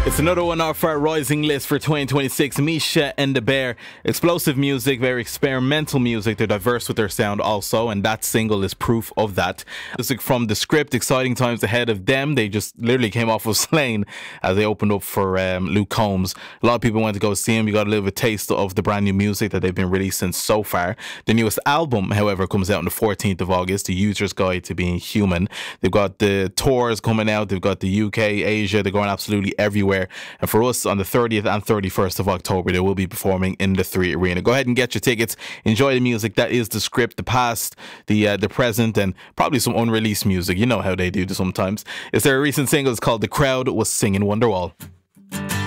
It's another one off our rising list for 2026. Misha and the Bear. Explosive music, very experimental music. They're diverse with their sound also, and that single is proof of that. Music from The Script, exciting times ahead of them. They just literally came off of Slain as they opened up for Luke Combs. A lot of people went to go see him. You got a little bit of taste of the brand new music that they've been releasing so far. The newest album, however, comes out on the 14th of August, The User's Guide to Being Human. They've got the tours coming out. They've got the UK, Asia. They're going absolutely everywhere. And for us, on the 30th and 31st of October, they will be performing in the 3 Arena. Go ahead and get your tickets. Enjoy the music. That is The Script, the past, the present, and probably some unreleased music. You know how they do sometimes. It's their recent single. It's called The Crowd Was Singing Wonderwall.